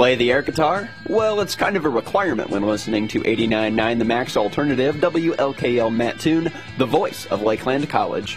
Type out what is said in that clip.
Play the air guitar? Well, it's kind of a requirement when listening to 89.9 The Max Alternative, WLKL Mattoon, the voice of Lakeland College.